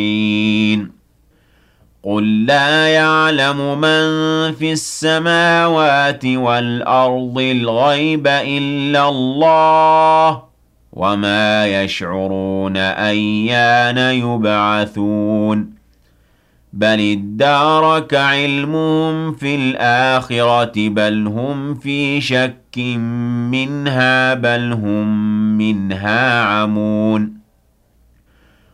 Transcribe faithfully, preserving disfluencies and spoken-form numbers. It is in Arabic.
قُل لَّا يَعْلَمُ مَن فِي السَّمَاوَاتِ وَالْأَرْضِ الْغَيْبَ إِلَّا اللَّهُ ۚ وَمَا يَشْعُرُونَ أَيَّانَ يُبْعَثُونَ بَلِ ادَّارَكَ عِلْمُهُمْ فِي الْآخِرَةِ بَلْ هُمْ فِي شَكٍّ مِّنْهَا بَلْ هُم مِّنْهَا عَمُونَ